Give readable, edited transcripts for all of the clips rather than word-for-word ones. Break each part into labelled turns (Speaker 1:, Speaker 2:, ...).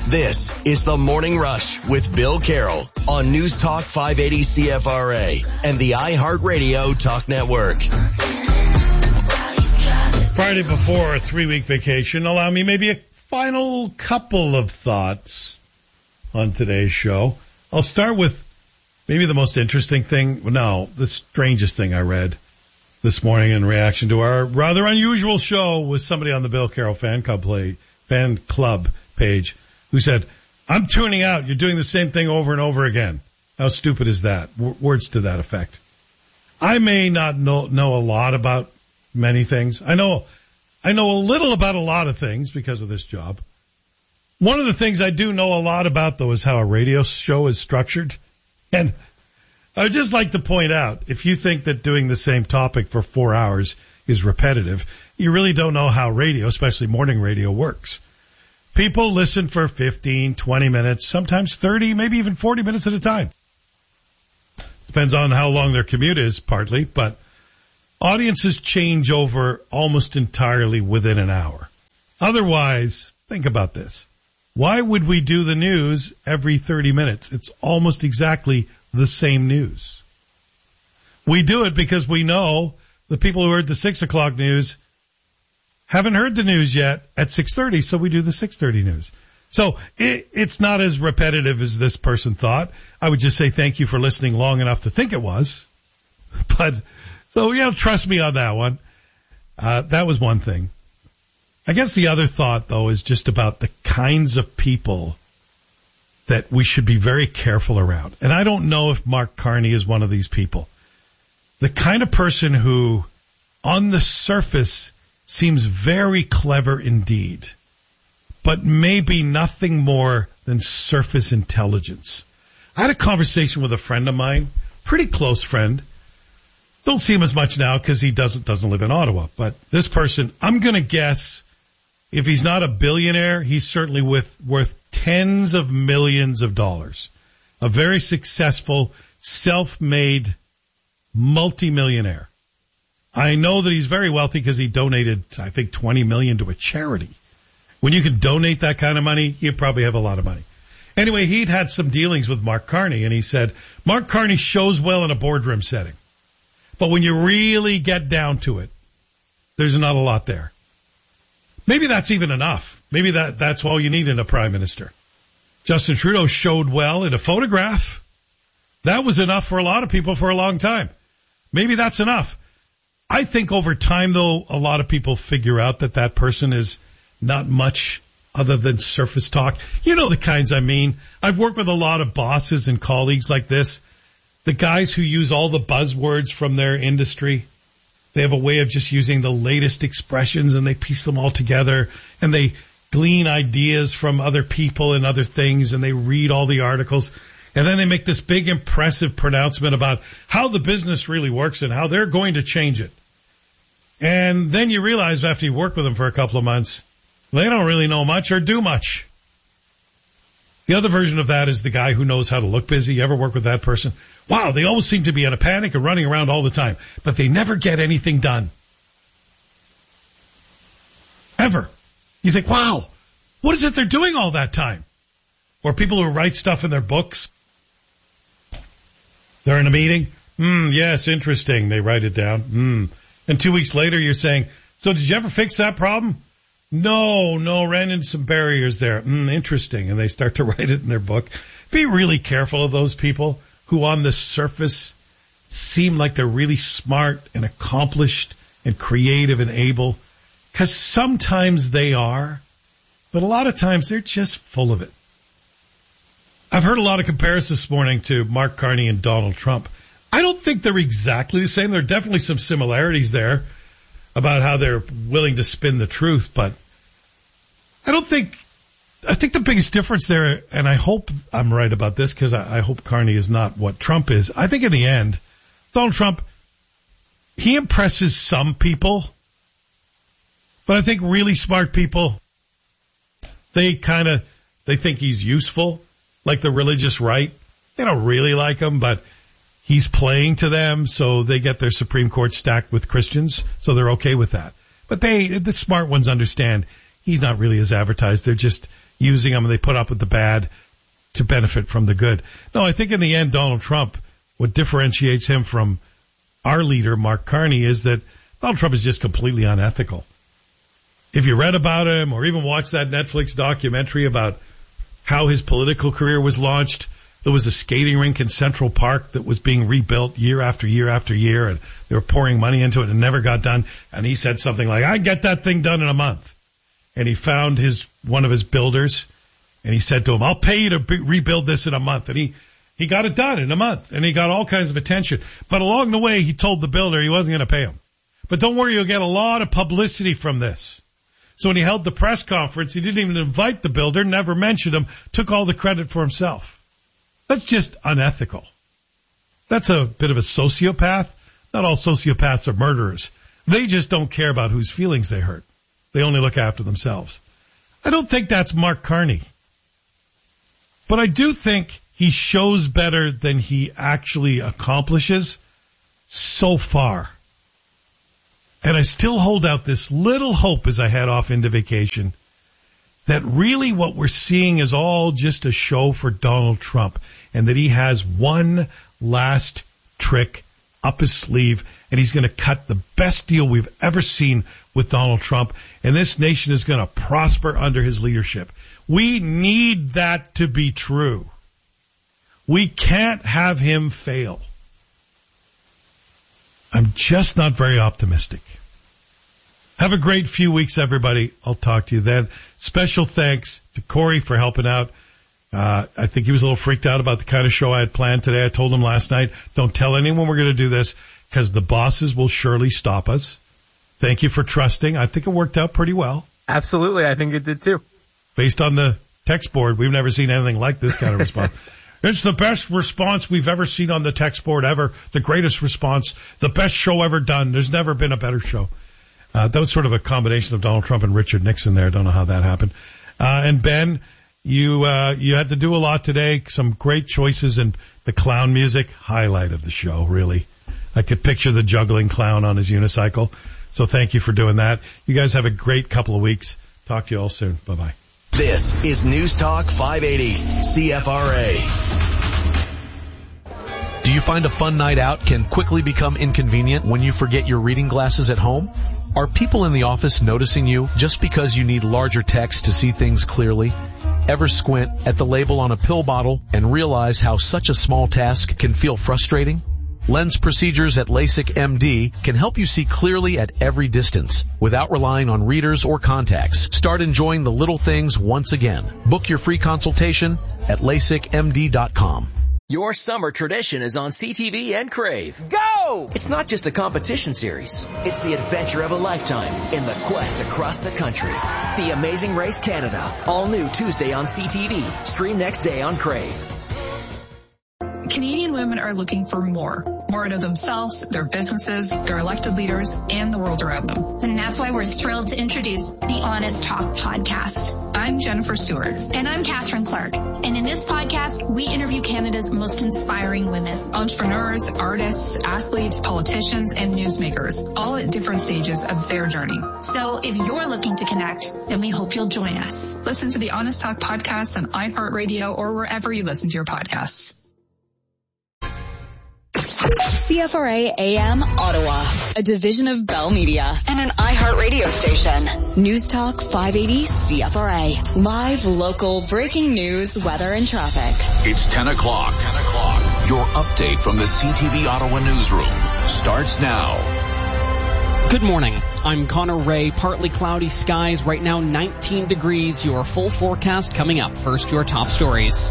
Speaker 1: This is The Morning Rush with Bill Carroll on News Talk 580 CFRA and the iHeartRadio Talk Network.
Speaker 2: Friday before a 3-week vacation, allow me maybe a final couple of thoughts on today's show. I'll start with maybe the most interesting thing, the strangest thing I read this morning in reaction to our rather unusual show was somebody on the Bill Carroll fan club page who said, "I'm tuning out. You're doing the same thing over and over again." How stupid is that? Words to that effect. I may not know a lot about many things. I know a little about a lot of things because of this job. One of the things I do know a lot about, though, is how a radio show is structured. And I would just like to point out, if you think that doing the same topic for 4 hours is repetitive, you really don't know how radio, especially morning radio, works. People listen for 15, 20 minutes, sometimes 30, maybe even 40 minutes at a time. Depends on how long their commute is, partly, but audiences change over almost entirely within an hour. Otherwise, think about this. Why would we do the news every 30 minutes? It's almost exactly the same news. We do it because we know the people who heard the 6 o'clock news haven't heard the news yet at 6:30, so we do the 6:30 news. So it's not as repetitive as this person thought. I would just say thank you for listening long enough to think it was. But, so, trust me on that one. That was one thing. I guess the other thought, though, is just about the kinds of people that we should be very careful around. And I don't know if Mark Carney is one of these people. The kind of person who, on the surface, seems very clever indeed, but maybe nothing more than surface intelligence. I had a conversation with a friend of mine, pretty close friend. Don't see him as much now because he doesn't live in Ottawa. But this person, I'm going to guess, if he's not a billionaire, he's certainly worth tens of millions of dollars. A very successful, self-made multimillionaire. I know that he's very wealthy because he donated, I think, $20 million to a charity. When you can donate that kind of money, you probably have a lot of money. Anyway, he'd had some dealings with Mark Carney, and he said, Mark Carney shows well in a boardroom setting. But when you really get down to it, there's not a lot there. Maybe that's even enough. Maybe that's all you need in a prime minister. Justin Trudeau showed well in a photograph. That was enough for a lot of people for a long time. Maybe that's enough. I think over time, though, a lot of people figure out that person is not much other than surface talk. You know the kinds I mean. I've worked with a lot of bosses and colleagues like this. The guys who use all the buzzwords from their industry. They have a way of just using the latest expressions and they piece them all together and they glean ideas from other people and other things and they read all the articles. And then they make this big impressive pronouncement about how the business really works and how they're going to change it. And then you realize after you work with them for a couple of months, they don't really know much or do much. The other version of that is the guy who knows how to look busy. You ever work with that person? Wow, they always seem to be in a panic and running around all the time, but they never get anything done. Ever. You think, wow, what is it they're doing all that time? Or people who write stuff in their books. They're in a meeting. Yes, interesting. They write it down. And 2 weeks later, you're saying, so did you ever fix that problem? No, ran into some barriers there. Interesting. And they start to write it in their book. Be really careful of those people who on the surface seem like they're really smart and accomplished and creative and able. Because sometimes they are, but a lot of times they're just full of it. I've heard a lot of comparisons this morning to Mark Carney and Donald Trump. I don't think they're exactly the same. There are definitely some similarities there about how they're willing to spin the truth, but I think the biggest difference there, and I hope I'm right about this because I hope Carney is not what Trump is. I think in the end, Donald Trump, he impresses some people, but I think really smart people, they think he's useful, like the religious right. They don't really like him, but he's playing to them, so they get their Supreme Court stacked with Christians, so they're okay with that. But the smart ones understand he's not really as advertised. They're just using him and they put up with the bad to benefit from the good. No, I think in the end, Donald Trump, what differentiates him from our leader, Mark Carney, is that Donald Trump is just completely unethical. If you read about him or even watched that Netflix documentary about how his political career was launched, there was a skating rink in Central Park that was being rebuilt year after year after year, and they were pouring money into it and it never got done. And he said something like, "I get that thing done in a month." And he found one of his builders, and he said to him, "I'll pay you to rebuild this in a month." And he got it done in a month, and he got all kinds of attention. But along the way, he told the builder he wasn't going to pay him. But don't worry, you'll get a lot of publicity from this. So when he held the press conference, he didn't even invite the builder, never mentioned him, took all the credit for himself. That's just unethical. That's a bit of a sociopath. Not all sociopaths are murderers. They just don't care about whose feelings they hurt. They only look after themselves. I don't think that's Mark Carney. But I do think he shows better than he actually accomplishes so far. And I still hold out this little hope as I head off into vacation that really what we're seeing is all just a show for Donald Trump, and that he has one last trick up his sleeve, and he's going to cut the best deal we've ever seen with Donald Trump, and this nation is going to prosper under his leadership. We need that to be true. We can't have him fail. I'm just not very optimistic. Have a great few weeks, everybody. I'll talk to you then. Special thanks to Corey for helping out. I think he was a little freaked out about the kind of show I had planned today. I told him last night, don't tell anyone we're going to do this because the bosses will surely stop us. Thank you for trusting. I think it worked out pretty well.
Speaker 3: Absolutely. I think it did too.
Speaker 2: Based on the text board, we've never seen anything like this kind of response. It's the best response we've ever seen on the text board ever. The greatest response. The best show ever done. There's never been a better show. That was sort of a combination of Donald Trump and Richard Nixon there. I don't know how that happened. And Ben, you had to do a lot today. Some great choices, and the clown music, highlight of the show, really. I could picture the juggling clown on his unicycle. So thank you for doing that. You guys have a great couple of weeks. Talk to you all soon. Bye-bye.
Speaker 1: This is News Talk 580 CFRA.
Speaker 4: Do you find a fun night out can quickly become inconvenient when you forget your reading glasses at home? Are people in the office noticing you just because you need larger text to see things clearly? Ever squint at the label on a pill bottle and realize how such a small task can feel frustrating? Lens procedures at LASIK MD can help you see clearly at every distance without relying on readers or contacts. Start enjoying the little things once again. Book your free consultation at LASIKMD.com.
Speaker 5: Your summer tradition is on CTV and Crave. Go! It's not just a competition series. It's the adventure of a lifetime in the quest across the country. The Amazing Race Canada. All new Tuesday on CTV. Stream next day on Crave.
Speaker 6: Canadian women are looking for more out of themselves, their businesses, their elected leaders, and the world around them.
Speaker 7: And that's why we're thrilled to introduce the Honest Talk podcast.
Speaker 6: I'm Jennifer Stewart.
Speaker 7: And I'm Catherine Clark. And in this podcast, we interview Canada's most inspiring women.
Speaker 6: Entrepreneurs, artists, athletes, politicians, and newsmakers, all at different stages of their journey.
Speaker 7: So if you're looking to connect, then we hope you'll join us.
Speaker 6: Listen to the Honest Talk podcast on iHeartRadio or wherever you listen to your podcasts.
Speaker 8: CFRA AM Ottawa, a division of Bell Media and an iHeartRadio station. News Talk 580 CFRA. Live, local, breaking news, weather, and traffic.
Speaker 9: It's 10 o'clock. Your update from the CTV Ottawa newsroom starts now.
Speaker 10: Good morning. I'm Connor Ray. Partly cloudy skies. Right now 19 degrees. Your full forecast coming up. First, your top stories.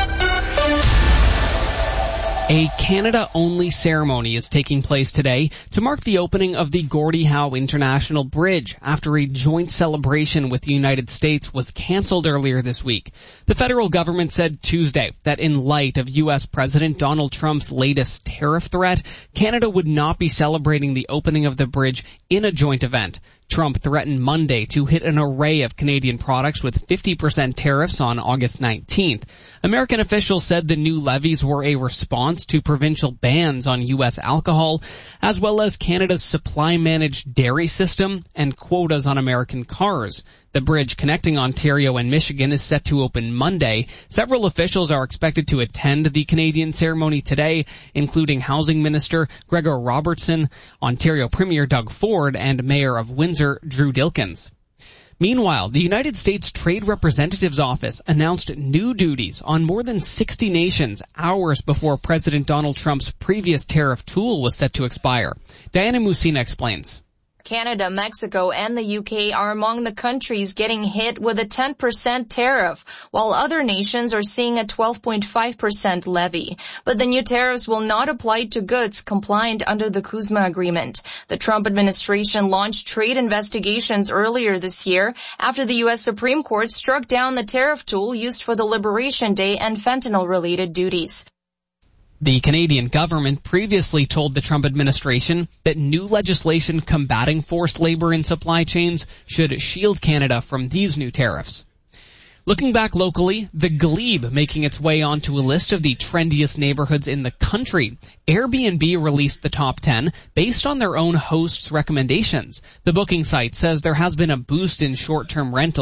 Speaker 10: A Canada-only ceremony is taking place today to mark the opening of the Gordie Howe International Bridge after a joint celebration with the United States was canceled earlier this week. The federal government said Tuesday that in light of U.S. President Donald Trump's latest tariff threat, Canada would not be celebrating the opening of the bridge in a joint event. Trump threatened Monday to hit an array of Canadian products with 50% tariffs on August 19th. American officials said the new levies were a response to provincial bans on U.S. alcohol, as well as Canada's supply-managed dairy system and quotas on American cars. The bridge connecting Ontario and Michigan is set to open Monday. Several officials are expected to attend the Canadian ceremony today, including Housing Minister Gregor Robertson, Ontario Premier Doug Ford, and Mayor of Windsor Drew Dilkens. Meanwhile, the United States Trade Representative's Office announced new duties on more than 60 nations hours before President Donald Trump's previous tariff tool was set to expire. Diana Musina explains.
Speaker 11: Canada, Mexico, and the UK are among the countries getting hit with a 10% tariff, while other nations are seeing a 12.5% levy. But the new tariffs will not apply to goods compliant under the CUSMA agreement. The Trump administration launched trade investigations earlier this year after the U.S. Supreme Court struck down the tariff tool used for the Liberation Day and fentanyl-related duties.
Speaker 10: The Canadian government previously told the Trump administration that new legislation combating forced labor in supply chains should shield Canada from these new tariffs. Looking back locally, the Glebe making its way onto a list of the trendiest neighborhoods in the country. Airbnb released the top 10 based on their own hosts' recommendations. The booking site says there has been a boost in short-term rentals